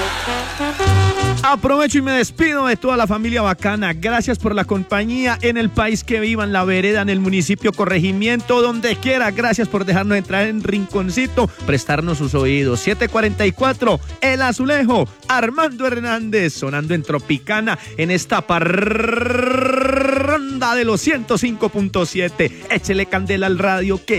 Aprovecho y me despido de toda la familia bacana. Gracias por la compañía en el país que viva, en la vereda, en el municipio, corregimiento, donde quiera. Gracias por dejarnos entrar en Rinconcito, prestarnos sus oídos. 744, El Azulejo, Armando Hernández, sonando en Tropicana en esta parranda de los 105.7. Échele candela al radio que